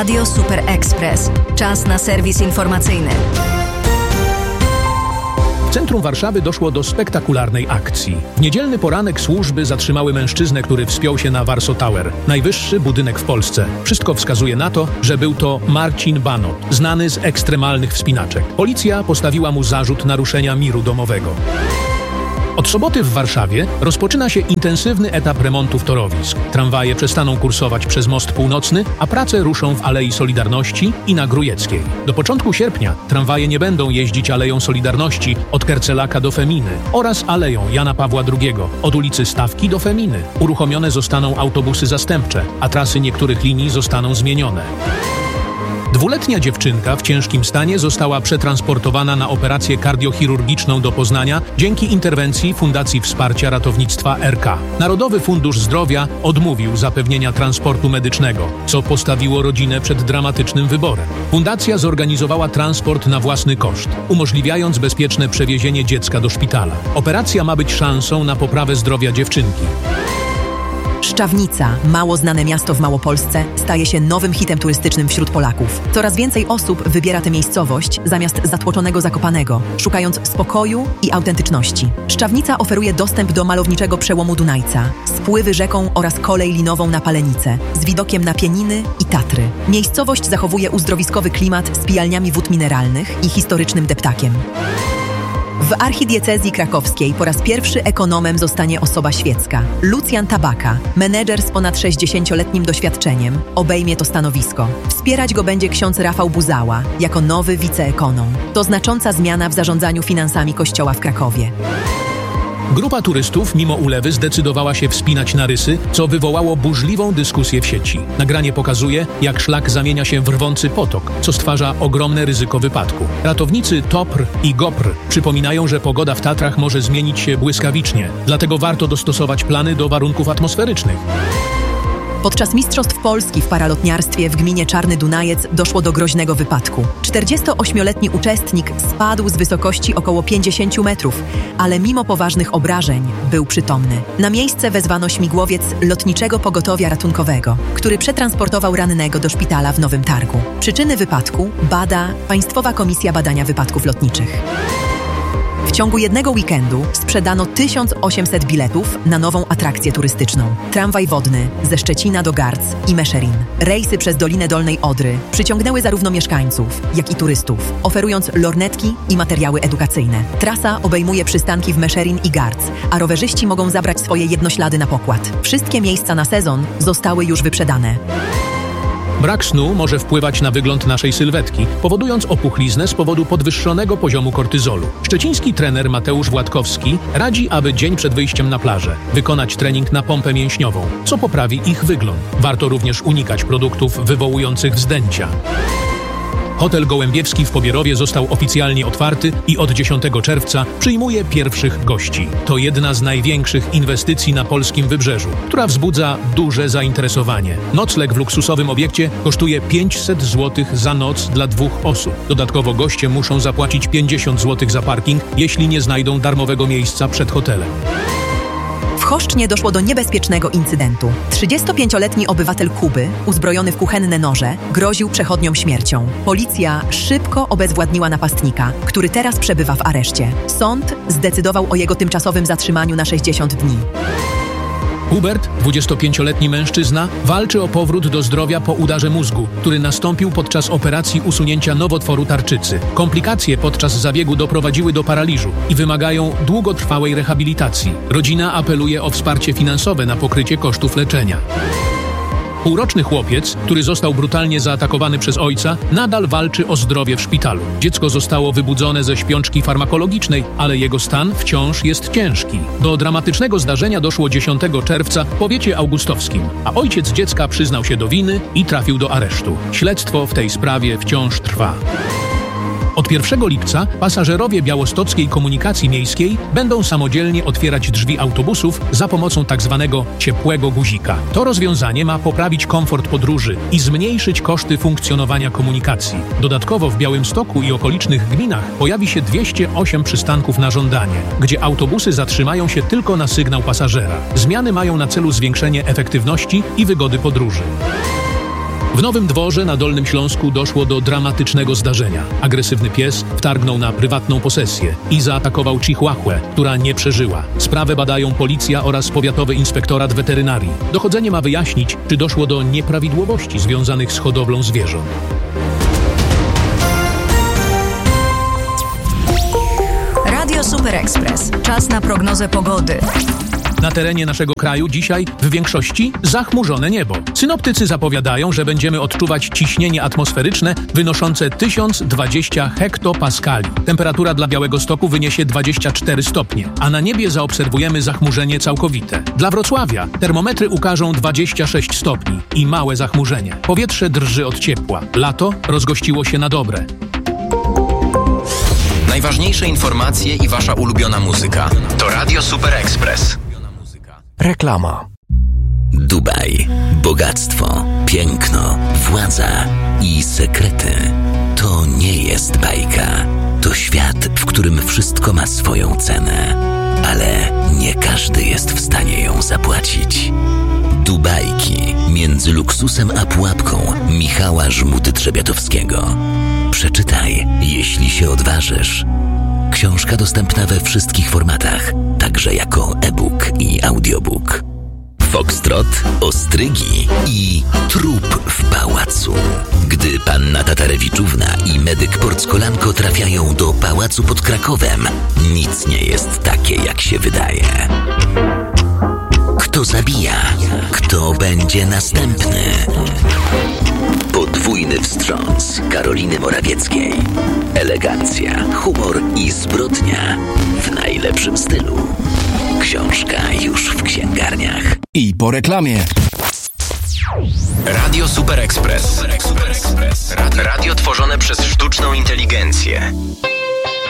Radio Super Express. Czas na serwis informacyjny. W centrum Warszawy doszło do spektakularnej akcji. W niedzielny poranek służby zatrzymały mężczyznę, który wspiął się na Warsaw Tower, najwyższy budynek w Polsce. Wszystko wskazuje na to, że był to Marcin Banot, znany z ekstremalnych wspinaczek. Policja postawiła mu zarzut naruszenia miru domowego. Od soboty w Warszawie rozpoczyna się intensywny etap remontów torowisk. Tramwaje przestaną kursować przez Most Północny, a prace ruszą w Alei Solidarności i na Grujeckiej. Do początku sierpnia tramwaje nie będą jeździć Aleją Solidarności od Kercelaka do Feminy oraz Aleją Jana Pawła II od ulicy Stawki do Feminy. Uruchomione zostaną autobusy zastępcze, a trasy niektórych linii zostaną zmienione. Dwuletnia dziewczynka w ciężkim stanie została przetransportowana na operację kardiochirurgiczną do Poznania dzięki interwencji Fundacji Wsparcia Ratownictwa RK. Narodowy Fundusz Zdrowia odmówił zapewnienia transportu medycznego, co postawiło rodzinę przed dramatycznym wyborem. Fundacja zorganizowała transport na własny koszt, umożliwiając bezpieczne przewiezienie dziecka do szpitala. Operacja ma być szansą na poprawę zdrowia dziewczynki. Szczawnica, mało znane miasto w Małopolsce, staje się nowym hitem turystycznym wśród Polaków. Coraz więcej osób wybiera tę miejscowość zamiast zatłoczonego Zakopanego, szukając spokoju i autentyczności. Szczawnica oferuje dostęp do malowniczego przełomu Dunajca, spływy rzeką oraz kolej linową na Palenicę, z widokiem na Pieniny i Tatry. Miejscowość zachowuje uzdrowiskowy klimat z pijalniami wód mineralnych i historycznym deptakiem. W archidiecezji krakowskiej po raz pierwszy ekonomem zostanie osoba świecka. Lucjan Tabaka, menedżer z ponad 60-letnim doświadczeniem, obejmie to stanowisko. Wspierać go będzie ksiądz Rafał Buzała jako nowy wiceekonom. To znacząca zmiana w zarządzaniu finansami Kościoła w Krakowie. Grupa turystów mimo ulewy zdecydowała się wspinać na Rysy, co wywołało burzliwą dyskusję w sieci. Nagranie pokazuje, jak szlak zamienia się w rwący potok, co stwarza ogromne ryzyko wypadku. Ratownicy TOPR i GOPR przypominają, że pogoda w Tatrach może zmienić się błyskawicznie, dlatego warto dostosować plany do warunków atmosferycznych. Podczas Mistrzostw Polski w paralotniarstwie w gminie Czarny Dunajec doszło do groźnego wypadku. 48-letni uczestnik spadł z wysokości około 50 metrów, ale mimo poważnych obrażeń był przytomny. Na miejsce wezwano śmigłowiec Lotniczego Pogotowia Ratunkowego, który przetransportował rannego do szpitala w Nowym Targu. Przyczyny wypadku bada Państwowa Komisja Badania Wypadków Lotniczych. W ciągu jednego weekendu sprzedano 1800 biletów na nową atrakcję turystyczną. Tramwaj wodny ze Szczecina do Garc i Meszherin. Rejsy przez Dolinę Dolnej Odry przyciągnęły zarówno mieszkańców, jak i turystów, oferując lornetki i materiały edukacyjne. Trasa obejmuje przystanki w Meszherin i Garc, a rowerzyści mogą zabrać swoje jednoślady na pokład. Wszystkie miejsca na sezon zostały już wyprzedane. Brak snu może wpływać na wygląd naszej sylwetki, powodując opuchliznę z powodu podwyższonego poziomu kortyzolu. Szczeciński trener Mateusz Władkowski radzi, aby dzień przed wyjściem na plażę wykonać trening na pompę mięśniową, co poprawi ich wygląd. Warto również unikać produktów wywołujących wzdęcia. Hotel Gołębiewski w Pobierowie został oficjalnie otwarty i od 10 czerwca przyjmuje pierwszych gości. To jedna z największych inwestycji na polskim wybrzeżu, która wzbudza duże zainteresowanie. Nocleg w luksusowym obiekcie kosztuje 500 zł za noc dla 2 osób. Dodatkowo goście muszą zapłacić 50 zł za parking, jeśli nie znajdą darmowego miejsca przed hotelem. W Choszcznie doszło do niebezpiecznego incydentu. 35-letni obywatel Kuby, uzbrojony w kuchenne noże, groził przechodniom śmiercią. Policja szybko obezwładniła napastnika, który teraz przebywa w areszcie. Sąd zdecydował o jego tymczasowym zatrzymaniu na 60 dni. Hubert, 25-letni mężczyzna, walczy o powrót do zdrowia po udarze mózgu, który nastąpił podczas operacji usunięcia nowotworu tarczycy. Komplikacje podczas zabiegu doprowadziły do paraliżu i wymagają długotrwałej rehabilitacji. Rodzina apeluje o wsparcie finansowe na pokrycie kosztów leczenia. Półroczny chłopiec, który został brutalnie zaatakowany przez ojca, nadal walczy o zdrowie w szpitalu. Dziecko zostało wybudzone ze śpiączki farmakologicznej, ale jego stan wciąż jest ciężki. Do dramatycznego zdarzenia doszło 10 czerwca w powiecie augustowskim, a ojciec dziecka przyznał się do winy i trafił do aresztu. Śledztwo w tej sprawie wciąż trwa. Od 1 lipca pasażerowie białostockiej komunikacji miejskiej będą samodzielnie otwierać drzwi autobusów za pomocą tzw. ciepłego guzika. To rozwiązanie ma poprawić komfort podróży i zmniejszyć koszty funkcjonowania komunikacji. Dodatkowo w Białymstoku i okolicznych gminach pojawi się 208 przystanków na żądanie, gdzie autobusy zatrzymają się tylko na sygnał pasażera. Zmiany mają na celu zwiększenie efektywności i wygody podróży. W W Nowym Dworze na Dolnym Śląsku doszło do dramatycznego zdarzenia. Agresywny pies wtargnął na prywatną posesję i zaatakował chihuahuę, która nie przeżyła. Sprawę badają policja oraz powiatowy inspektorat weterynarii. Dochodzenie ma wyjaśnić, czy doszło do nieprawidłowości związanych z hodowlą zwierząt. Radio Super Express. Czas na prognozę pogody. Na terenie naszego kraju dzisiaj w większości zachmurzone niebo. Synoptycy zapowiadają, że będziemy odczuwać ciśnienie atmosferyczne wynoszące 1020 hektopaskali. Temperatura dla Białegostoku wyniesie 24 stopnie, a na niebie zaobserwujemy zachmurzenie całkowite. Dla Wrocławia termometry ukażą 26 stopni i małe zachmurzenie. Powietrze drży od ciepła. Lato rozgościło się na dobre. Najważniejsze informacje i wasza ulubiona muzyka to Radio Super Express. Reklama. Dubaj, bogactwo, piękno, władza i sekrety. To nie jest bajka. To świat, w którym wszystko ma swoją cenę. Ale nie każdy jest w stanie ją zapłacić. Dubajki między luksusem a pułapką Michała Żmuty-Trzebiatowskiego. Przeczytaj, jeśli się odważysz. Książka dostępna we wszystkich formatach, także jako e-book i audiobook. Foxtrot, ostrygi i trup w pałacu. Gdy panna Tatarewiczówna i medyk Porckolanko trafiają do pałacu pod Krakowem, nic nie jest takie, jak się wydaje. Kto zabija? Kto będzie następny? Podwójny wstrząs Karoliny Morawieckiej. Elegancja, humor i zbrodnia w najlepszym stylu. Książka już w księgarniach. I po reklamie. Radio Super Express. Radio tworzone przez sztuczną inteligencję.